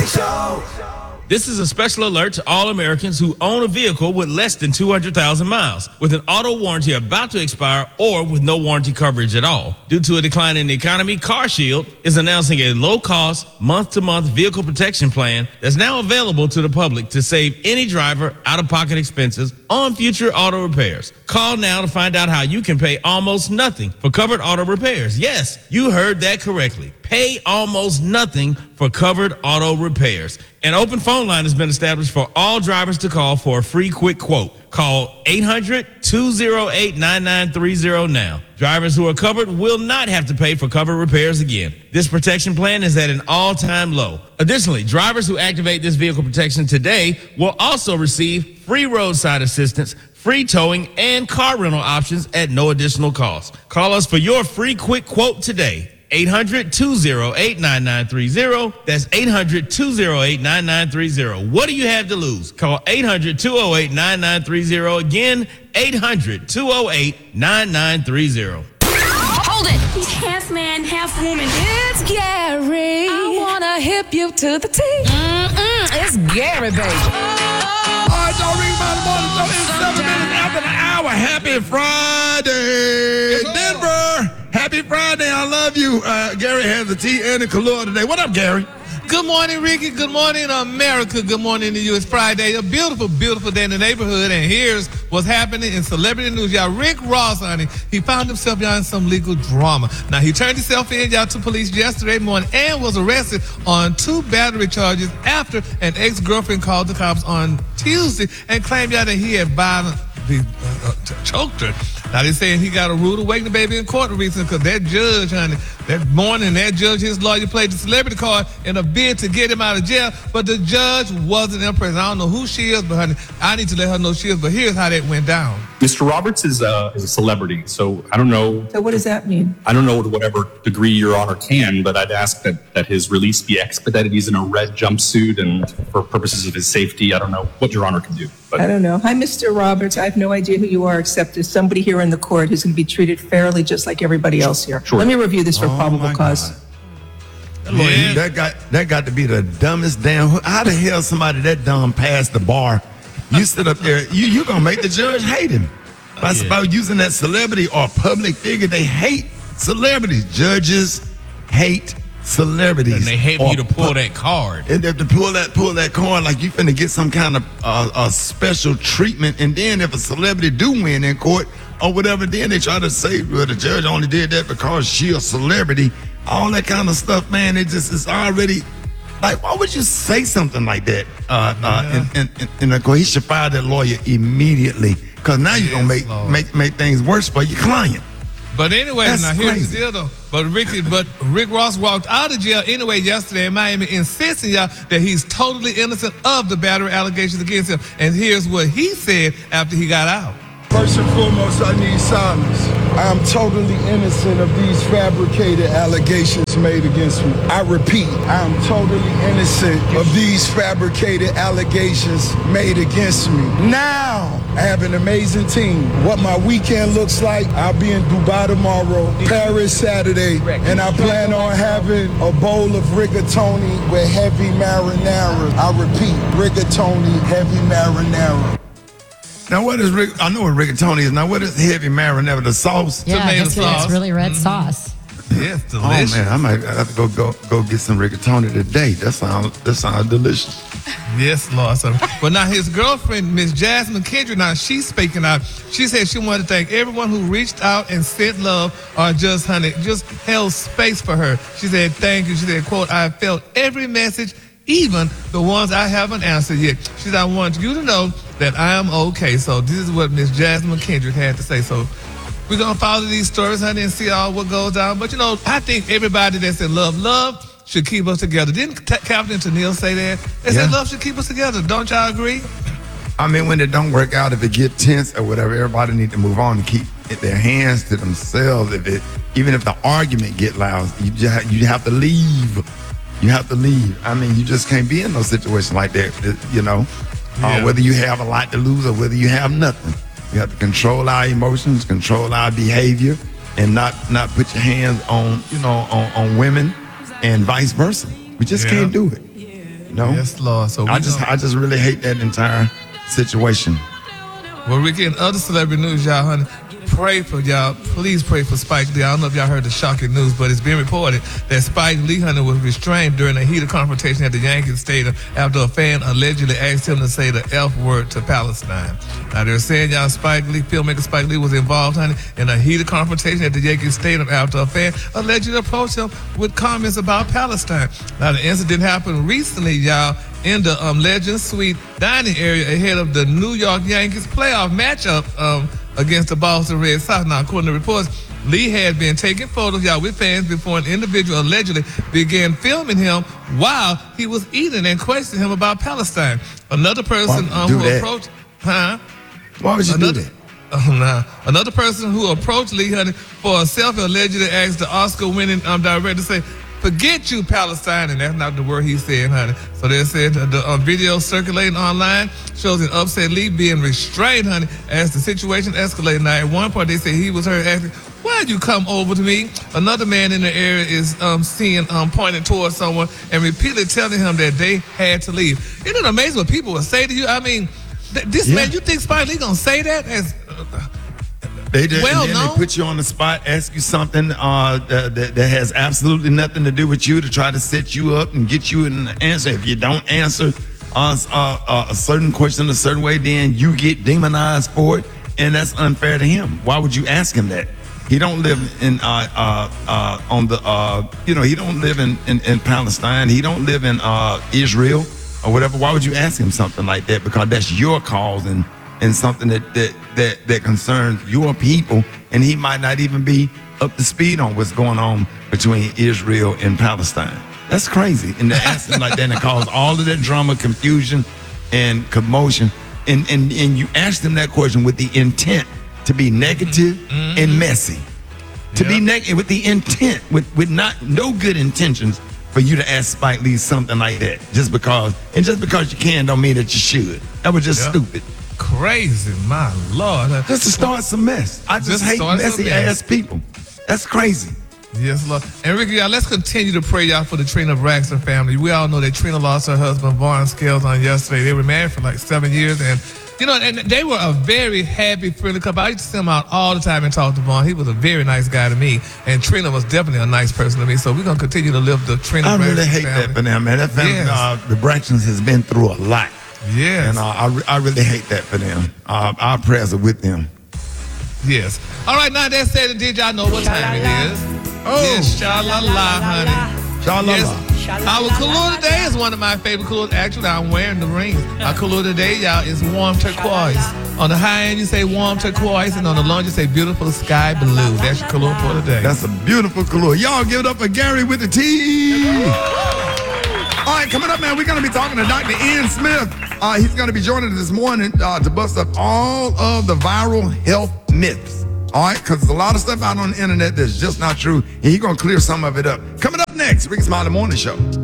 Show. This is a special alert to all Americans who own a vehicle with less than 200,000 miles, with an auto warranty about to expire or with no warranty coverage at all. Due to a decline in the economy, CarShield is announcing a low-cost, month-to-month vehicle protection plan that's now available to the public to save any driver out-of-pocket expenses on future auto repairs. Call now to find out how you can pay almost nothing for covered auto repairs. Yes, you heard that correctly. Pay almost nothing for covered auto repairs. An open phone line has been established for all drivers to call for a free quick quote. Call 800-208-9930 now. Drivers who are covered will not have to pay for covered repairs again. This protection plan is at an all-time low. Additionally, drivers who activate this vehicle protection today will also receive free roadside assistance, free towing, and car rental options at no additional cost. Call us for your free quick quote today. 800-208-9930. That's 800-208-9930. What do you have to lose? Call 800-208-9930. Again, 800-208-9930. Hold it! He's half man, half woman. It's Gary. I wanna hip you to the T. It's Gary, baby. All right, y'all, ring by the morning show. It's 7 minutes after the hour. Happy Friday, Denver. Happy Friday. I love you. Gary has the tea and the Kahlua today. What up, Gary? Good morning, Ricky. Good morning, America. Good morning to you. It's Friday. A beautiful, beautiful day in the neighborhood. And here's what's happening in celebrity news. Y'all, Rick Ross, honey, he found himself, y'all, in some legal drama. Now, he turned himself in, y'all, to police yesterday morning and was arrested on 2 battery charges after an ex-girlfriend called the cops on Tuesday and claimed, y'all, that he had violently choked her. Now, they're saying he got a rude awakening, baby, in court recently because that judge, honey, that morning, that judge, his lawyer played the celebrity card in a bid to get him out of jail, but the judge wasn't impressed. I don't know who she is, but, honey, I need to let her know she is, but here's how that went down. Mr. Roberts is a celebrity, so I don't know. So what does that mean? I don't know to whatever degree Your Honor can, but I'd ask that his release be expedited. He's in a red jumpsuit, and for purposes of his safety, I don't know what Your Honor can do. But I don't know. Hi, Mr. Roberts. I have no idea who you are, except as somebody here in the court who's going to be treated fairly just like everybody else here. Sure. Let me review this for probable cause. Yeah. That got to be the dumbest damn. How the hell somebody that dumb passed the bar? You sit up there, you gonna make the judge hate him. That's about using that celebrity or public figure. They hate celebrities. Judges hate celebrities. And they hate you to pull that card. And they have to pull that card like you finna get some kind of special treatment. And then if a celebrity do win in court or whatever, then they try to say, well, the judge only did that because she a celebrity. All that kind of stuff, man. It's already like, why would you say something like that? And of course, he should fire that lawyer immediately because now you're gonna make things worse for your client. But anyway, That's now here's crazy. the deal though. But Rick Ross walked out of jail anyway yesterday in Miami, insisting, y'all, that he's totally innocent of the battery allegations against him. And here's what he said after he got out. First and foremost, I need silence. I am totally innocent of these fabricated allegations made against me. I repeat, I am totally innocent of these fabricated allegations made against me. Now, I have an amazing team. What my weekend looks like, I'll be in Dubai tomorrow, Paris Saturday, and I plan on having a bowl of rigatoni with heavy marinara. I repeat, rigatoni, heavy marinara. Now, what is I know what rigatoni is. Now, what is heavy marinara? The sauce? Yeah, Tomato it's sauce. really red sauce. Yes, delicious. Oh man, I might have to go get some rigatoni today. That sounds delicious. Yes, Lord. But now his girlfriend, Miss Jasmine Kendrick, now she's speaking out. She said she wanted to thank everyone who reached out and sent love or just held space for her. She said, thank you. She said, quote, I felt every message, even the ones I haven't answered yet. She said, I want you to know that I am okay. So this is what Miss Jasmine Kendrick had to say. So we're going to follow these stories, honey, and see all what goes down. But, I think everybody that's in love should keep us together. Didn't Captain Tennille say that? They said love should keep us together. Don't y'all agree? I mean, when it don't work out, if it get tense or whatever, everybody need to move on and keep their hands to themselves. Even if the argument get loud, you have to leave. You have to leave. I mean, you just can't be in no situation like that, whether you have a lot to lose or whether you have nothing. We have to control our emotions, control our behavior, and not put your hands on women and vice versa. We just can't do it. No. Yes, Lord. So I just really hate that entire situation. Well, Ricky, in other celebrity news, y'all, honey, pray for y'all. Please pray for Spike Lee. I don't know if y'all heard the shocking news, but it's been reported that Spike Lee, honey, was restrained during a heated confrontation at the Yankee Stadium after a fan allegedly asked him to say the F word to Palestine. Now, they're saying, y'all, filmmaker Spike Lee was involved, honey, in a heated confrontation at the Yankee Stadium after a fan allegedly approached him with comments about Palestine. Now, the incident happened recently, y'all, in the Legend Suite dining area ahead of the New York Yankees playoff matchup against the Boston Red Sox. Now, according to reports, Lee had been taking photos, y'all, with fans before an individual allegedly began filming him while he was eating and questioning him about Palestine. Another person who approached... Huh? Why would you do that? Another person who approached Lee, honey, for a selfie allegedly asked the Oscar-winning director to say, "Forget you, Palestine," and that's not the word he said, honey. So they said the video circulating online shows an upset Lee being restrained, honey, as the situation escalated. Now, at one point, they said he was heard asking, "Why'd you come over to me?" Another man in the area is seen pointing towards someone and repeatedly telling him that they had to leave. Isn't it amazing what people will say to you? I mean, this man, you think Spike Lee gonna say that as... They put you on the spot, ask you something that has absolutely nothing to do with you to try to set you up and get you an answer. If you don't answer a certain question a certain way, then you get demonized for it, and that's unfair to him. Why would you ask him that? He don't live in he don't live in Palestine. He don't live in Israel or whatever. Why would you ask him something like that? Because that's your cause and something that concerns your people, and he might not even be up to speed on what's going on between Israel and Palestine. That's crazy. And to ask him like that and cause all of that drama, confusion, and commotion, and you asked him that question with the intent to be negative and messy. To be negative with the intent, with no good intentions for you to ask Spike Lee something like that. Just because you can don't mean that you should. That was just stupid. Crazy, my Lord. Just to start some mess. I just hate messy ass people. That's crazy. Yes, Lord. And Ricky, y'all, let's continue to pray, y'all, for the Trina Braxton family. We all know that Trina lost her husband, Vaughn Scales, on yesterday. They were married for like 7 years, and and they were a very happy, friendly couple. I used to see them out all the time and talk to Vaughn. He was a very nice guy to me, and Trina was definitely a nice person to me. So we're gonna continue to live the Trina Braxton family. I really hate that for them, man. That family, the Braxtons, has been through a lot. Yes. And I really hate that for them. Our prayers are with them. Yes. All right, now that said and did, y'all know what time it is. Oh. Yes, sha-la-la, honey. Sha-la-la. Yes. Our color today is one of my favorite colors. Actually, I'm wearing the ring. Our color today, y'all, is warm turquoise. On the high end, you say warm turquoise, and on the low end, you say beautiful sky blue. That's your color for today. That's a beautiful color. Y'all give it up for Gary with the T. All right, coming up, man, we're going to be talking to Dr. Ian Smith. He's going to be joining us this morning to bust up all of the viral health myths. All right, because there's a lot of stuff out on the internet that's just not true, and he's going to clear some of it up. Coming up next, Ricky Smiley Morning Show.